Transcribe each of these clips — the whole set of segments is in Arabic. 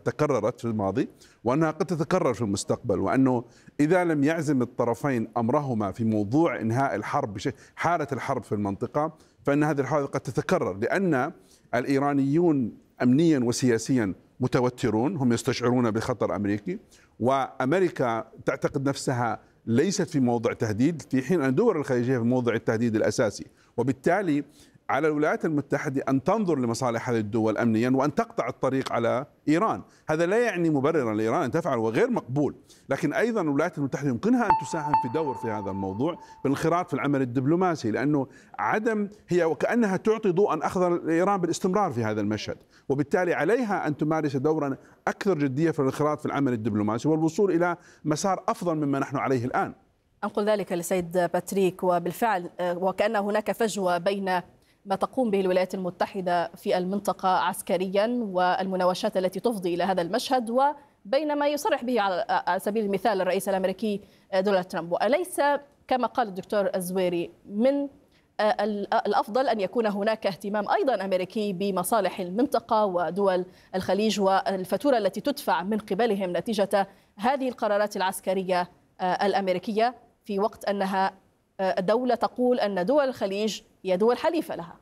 تكررت في الماضي وأنها قد تتكرر في المستقبل، وأنه إذا لم يعزم الطرفين أمرهما في موضوع إنهاء الحرب حالة الحرب في المنطقة، فإن هذه الحالة قد تتكرر، لأن الإيرانيون أمنيا وسياسيا متوترون، هم يستشعرون بخطر أمريكي، وأمريكا تعتقد نفسها ليست في موضع تهديد، في حين أن الدول الخليجية في موضع التهديد الأساسي. وبالتالي على الولايات المتحدة أن تنظر لمصالح هذه الدول أمنيا وأن تقطع الطريق على إيران. هذا لا يعني مبررا لإيران أن تفعل، وغير مقبول، لكن أيضا الولايات المتحدة يمكنها أن تساهم في دور في هذا الموضوع بالانخراط في العمل الدبلوماسي، لأنه هي وكأنها تعطي ضوءا أخضر لإيران بالاستمرار في هذا المشهد، وبالتالي عليها أن تمارس دورا أكثر جدية في الانخراط في العمل الدبلوماسي والوصول إلى مسار أفضل مما نحن عليه الآن. أنقل ذلك لسيد باتريك، وبالفعل وكأن هناك فجوة بين ما تقوم به الولايات المتحدة في المنطقة عسكريا والمناوشات التي تفضي إلى هذا المشهد، وبين ما يصرح به على سبيل المثال الرئيس الأمريكي دونالد ترامب. وأليس كما قال الدكتور الزويري من الأفضل أن يكون هناك اهتمام أيضا أمريكي بمصالح المنطقة ودول الخليج والفاتورة التي تدفع من قبلهم نتيجة هذه القرارات العسكرية الأمريكية، في وقت أنها دولة تقول أن دول الخليج هي دول حليفة لها؟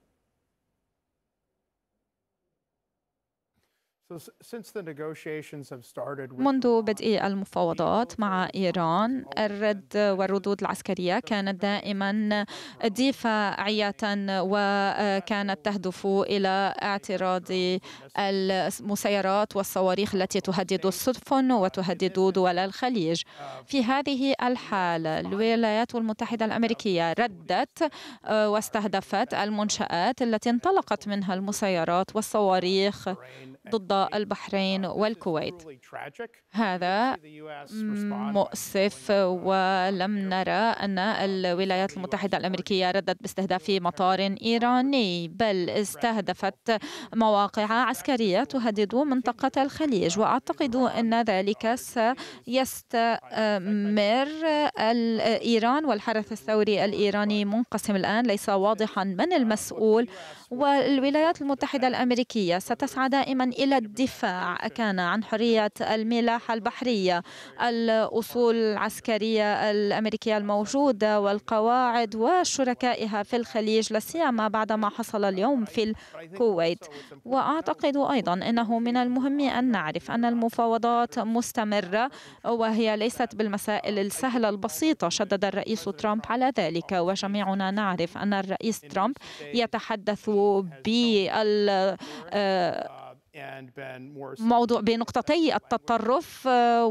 منذ بدء المفاوضات مع إيران، الرد والردود العسكرية كانت دائما دفاعية، وكانت تهدف إلى اعتراض المسيرات والصواريخ التي تهدد السفن وتهدد دول الخليج. في هذه الحالة الولايات المتحدة الأمريكية ردت واستهدفت المنشآت التي انطلقت منها المسيرات والصواريخ ضد البحرين والكويت. هذا مؤسف، ولم نرى أن الولايات المتحدة الأمريكية ردت باستهداف مطار إيراني، بل استهدفت مواقع عسكرية تهدد منطقة الخليج. وأعتقد أن ذلك سيستمر. إيران والحرس الثوري الإيراني منقسم الآن، ليس واضحا من المسؤول، والولايات المتحدة الأمريكية ستسعى دائما إلى الدفاع، كان عن حرية الملاحة البحرية، الأصول العسكرية الأمريكية الموجودة والقواعد وشركائها في الخليج، لا سيما بعد ما حصل اليوم في الكويت. وأعتقد أيضا أنه من المهم أن نعرف أن المفاوضات مستمرة، وهي ليست بالمسائل السهلة البسيطة. شدد الرئيس ترامب على ذلك، وجميعنا نعرف أن الرئيس ترامب يتحدث بنقطتي التطرف،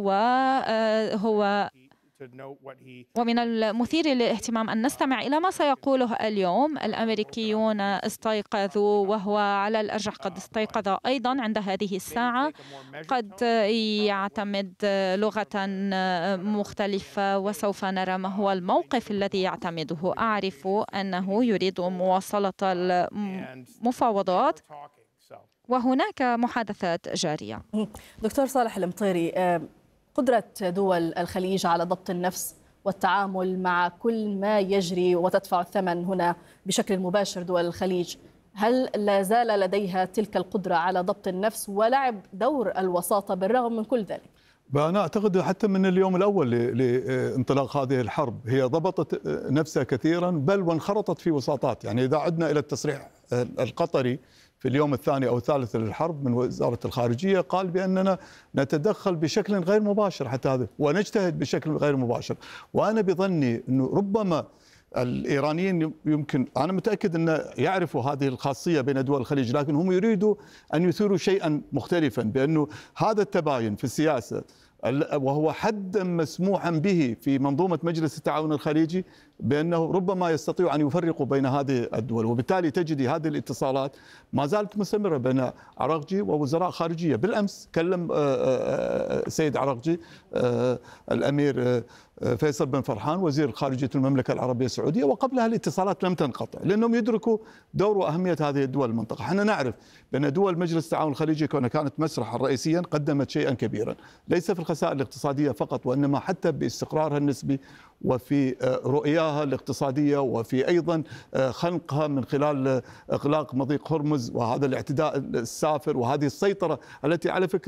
ومن المثير للاهتمام أن نستمع إلى ما سيقوله اليوم. الأمريكيون استيقظوا، وهو على الأرجح قد استيقظ أيضا عند هذه الساعة، قد يعتمد لغة مختلفة، وسوف نرى ما هو الموقف الذي يعتمده. أعرف أنه يريد مواصلة المفاوضات وهناك محادثات جارية. دكتور صالح المطيري، قدرة دول الخليج على ضبط النفس والتعامل مع كل ما يجري وتدفع الثمن هنا بشكل مباشر دول الخليج، هل لا زال لديها تلك القدرة على ضبط النفس ولعب دور الوساطة بالرغم من كل ذلك؟ أنا أعتقد حتى من اليوم الأول لانطلاق هذه الحرب هي ضبطت نفسها كثيرا، بل وانخرطت في وساطات. يعني إذا عدنا إلى التصريح القطري في اليوم الثاني أو الثالث للحرب من وزارة الخارجية، قال بأننا نتدخل بشكل غير مباشر حتى هذا، ونجتهد بشكل غير مباشر. وأنا بظني أنه ربما الإيرانيين يمكن، أنا متأكد أن يعرفوا هذه الخاصية بين دول الخليج، لكن هم يريدوا أن يثيروا شيئا مختلفا، بأنه هذا التباين في السياسة وهو حد مسموحا به في منظومة مجلس التعاون الخليجي، بأنه ربما يستطيع أن يفرقوا بين هذه الدول. وبالتالي تجدي هذه الاتصالات ما زالت مستمرة بين عراقجي ووزراء خارجية. بالأمس كلم سيد عراقجي الأمير فيصل بن فرحان وزير خارجية المملكة العربية السعودية، وقبلها الاتصالات لم تنقطع، لأنهم يدركوا دور وأهمية هذه الدول المنطقة. احنا نعرف بأن دول مجلس التعاون الخليجي كانت مسرحا رئيسيا، قدمت شيئا كبيرا ليس في الخسائر الاقتصادية فقط، وإنما حتى باستقرارها النسبي وفي رؤياها الاقتصادية، وفي أيضا خنقها من خلال إغلاق مضيق هرمز وهذا الاعتداء السافر وهذه السيطرة التي على فكرة